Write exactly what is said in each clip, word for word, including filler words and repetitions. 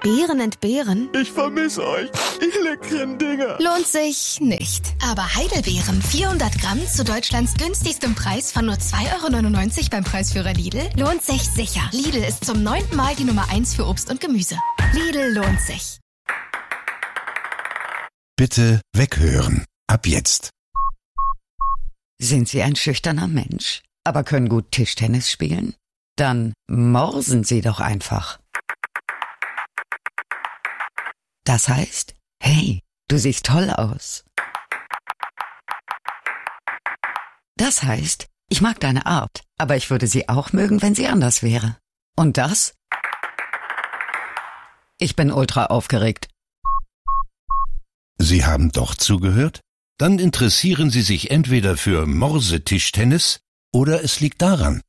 Beeren entbehren? Ich vermisse euch, ihr leckeren Dinger. Lohnt sich nicht. Aber Heidelbeeren, vierhundert Gramm zu Deutschlands günstigstem Preis von nur zwei Euro neunundneunzig beim Preisführer Lidl, lohnt sich sicher. Lidl ist zum neunten Mal die Nummer eins für Obst und Gemüse. Lidl lohnt sich. Bitte weghören. Ab jetzt. Sind Sie ein schüchterner Mensch, aber können gut Tischtennis spielen? Dann morsen Sie doch einfach. Das heißt, hey, du siehst toll aus. Das heißt, ich mag deine Art, aber ich würde sie auch mögen, wenn sie anders wäre. Und das? Ich bin ultra aufgeregt. Sie haben doch zugehört? Dann interessieren Sie sich entweder für Morsetischtennis oder es liegt daran.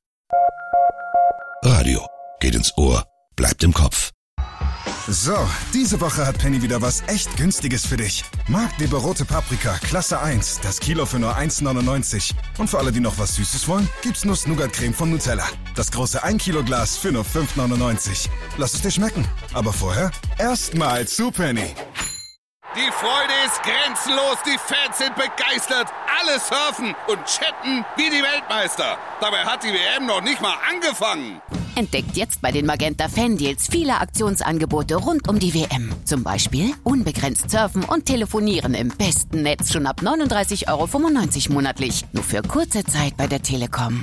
Radio geht ins Ohr, bleibt im Kopf. So, diese Woche hat Penny wieder was echt Günstiges für dich. Marktleber rote Paprika, Klasse eins, das Kilo für nur eins neunundneunzig. Und für alle, die noch was Süßes wollen, gibt's Nuss-Nougat-Creme von Nutella. Das große ein Kilo Glas für nur fünf neunundneunzig. Lass es dir schmecken. Aber vorher erstmal zu Penny. Die Freude ist grenzenlos, die Fans sind begeistert, alle surfen und chatten wie die Weltmeister. Dabei hat die W M noch nicht mal angefangen. Entdeckt jetzt bei den Magenta Fan-Deals viele Aktionsangebote rund um die W M. Zum Beispiel unbegrenzt surfen und telefonieren im besten Netz schon ab neununddreißig Euro fünfundneunzig monatlich. Nur für kurze Zeit bei der Telekom.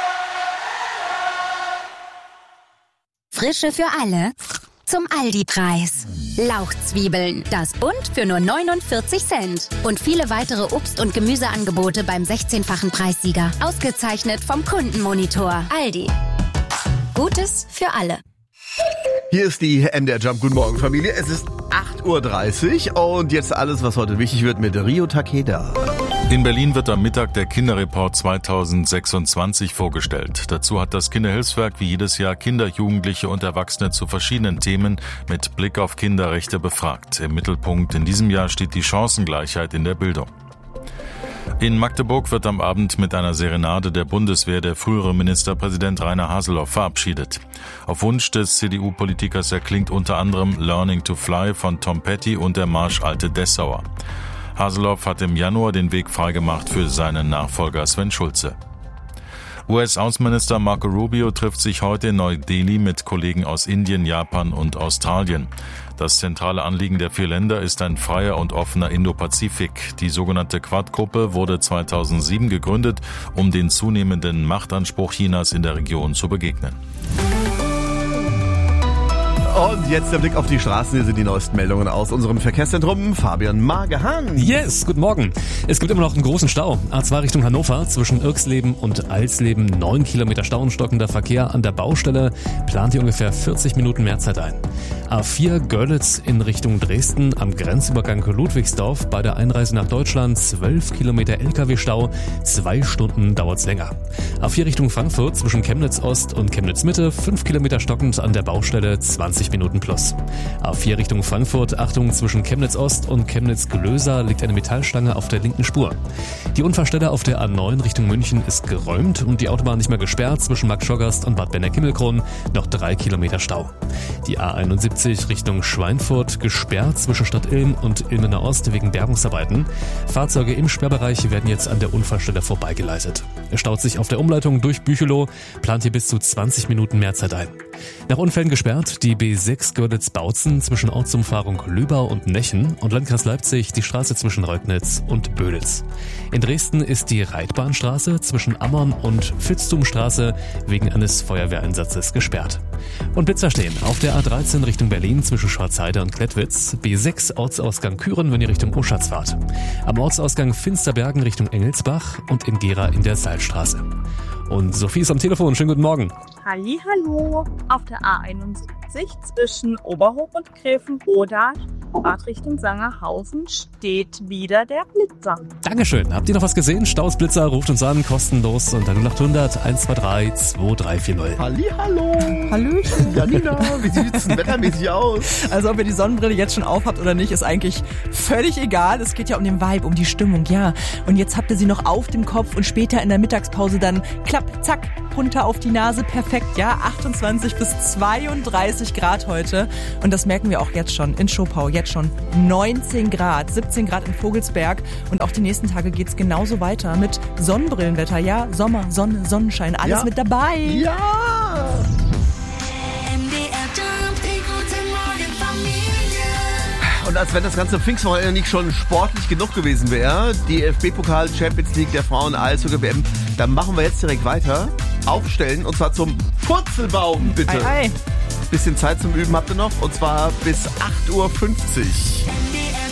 Frische für alle zum Aldi-Preis. Lauchzwiebeln, das Bund für nur neunundvierzig Cent. Und viele weitere Obst- und Gemüseangebote beim sechzehnfachen Preissieger. Ausgezeichnet vom Kundenmonitor. Aldi. Gutes für alle. Hier ist die M D R Jump. Guten Morgen, Familie. Es ist acht Uhr dreißig und jetzt alles, was heute wichtig wird mit Rio Takeda. In Berlin wird am Mittag der Kinderreport zweitausendsechsundzwanzig vorgestellt. Dazu hat das Kinderhilfswerk wie jedes Jahr Kinder, Jugendliche und Erwachsene zu verschiedenen Themen mit Blick auf Kinderrechte befragt. Im Mittelpunkt in diesem Jahr steht die Chancengleichheit in der Bildung. In Magdeburg wird am Abend mit einer Serenade der Bundeswehr der frühere Ministerpräsident Rainer Haseloff verabschiedet. Auf Wunsch des C D U-Politikers erklingt unter anderem Learning to Fly von Tom Petty und der Marsch Alte Dessauer. Haseloff hat im Januar den Weg freigemacht für seinen Nachfolger Sven Schulze. U S-Außenminister Marco Rubio trifft sich heute in Neu-Delhi mit Kollegen aus Indien, Japan und Australien. Das zentrale Anliegen der vier Länder ist ein freier und offener Indo-Pazifik. Die sogenannte Quad-Gruppe wurde zweitausendsieben gegründet, um den zunehmenden Machtanspruch Chinas in der Region zu begegnen. Und jetzt der Blick auf die Straßen. Hier sind die neuesten Meldungen aus unserem Verkehrszentrum. Fabian Magehan. Yes, guten Morgen. Es gibt immer noch einen großen Stau. A zwei Richtung Hannover zwischen Irksleben und Alsleben. Neun Kilometer Stau und stockender Verkehr an der Baustelle. Plant hier ungefähr vierzig Minuten Mehrzeit ein. A vier Görlitz in Richtung Dresden am Grenzübergang Ludwigsdorf. Bei der Einreise nach Deutschland zwölf Kilometer L K W-Stau. Zwei Stunden dauert's länger. A vier Richtung Frankfurt zwischen Chemnitz Ost und Chemnitz Mitte. fünf Kilometer stockend an der Baustelle. zwanzig Minuten plus. A vier Richtung Frankfurt, Achtung, zwischen Chemnitz Ost und Chemnitz Glöser liegt eine Metallstange auf der linken Spur. Die Unfallstelle auf der A neun Richtung München ist geräumt und die Autobahn nicht mehr gesperrt zwischen Marktschorgast und Bad Benner-Kimmelkron, noch drei Kilometer Stau. Die A einundsiebzig Richtung Schweinfurt gesperrt zwischen Stadt Ilm und Ilmener Ost wegen Bergungsarbeiten. Fahrzeuge im Sperrbereich werden jetzt an der Unfallstelle vorbeigeleitet. Es staut sich auf der Umleitung durch Büchelow, plant hier bis zu zwanzig Minuten Mehrzeit ein. Nach Unfällen gesperrt die B sechs Görlitz-Bautzen zwischen Ortsumfahrung Lübau und Nechen und Landkreis Leipzig die Straße zwischen Reutnitz und Böditz. In Dresden ist die Reitbahnstraße zwischen Ammern und Vitzthumstraße wegen eines Feuerwehreinsatzes gesperrt. Und Blitzer stehen auf der A dreizehn Richtung Berlin zwischen Schwarzheide und Klettwitz, B sechs Ortsausgang Küren, wenn ihr Richtung Oschatz fahrt. Am Ortsausgang Finsterbergen Richtung Engelsbach und in Gera in der Salzstraße. Und Sophie ist am Telefon. Schönen guten Morgen. Hallihallo. Auf der A einundsiebzig zwischen Oberhof und Gräfenbroda, Bad Richtung Sangerhausen, steht wieder der Blitzer. Dankeschön. Habt ihr noch was gesehen? Staus Blitzer, ruft uns an, kostenlos unter null acht hundert eins zwei drei zwei drei vier null. Hallihallo. Hallöchen. Janina, wie sieht's denn wettermäßig aus? Also ob ihr die Sonnenbrille jetzt schon aufhabt oder nicht, ist eigentlich völlig egal. Es geht ja um den Vibe, um die Stimmung, ja. Und jetzt habt ihr sie noch auf dem Kopf und später in der Mittagspause dann klapp, zack, Punter auf die Nase, perfekt, ja, achtundzwanzig bis zweiunddreißig Grad heute und das merken wir auch jetzt schon in Schopau, jetzt schon neunzehn Grad, siebzehn Grad in Vogelsberg und auch die nächsten Tage geht's genauso weiter mit Sonnenbrillenwetter, ja, Sommer, Sonne, Sonnenschein, alles Ja. mit dabei. Ja! Und als wenn das ganze Pfingstwochenende nicht schon sportlich genug gewesen wäre, die D F B-Pokal Champions League der Frauen Eishockey W M, dann machen wir jetzt direkt weiter. Aufstellen und zwar zum Purzelbaum, bitte. Ei, ei. Bisschen Zeit zum Üben habt ihr noch und zwar bis acht Uhr fünfzig.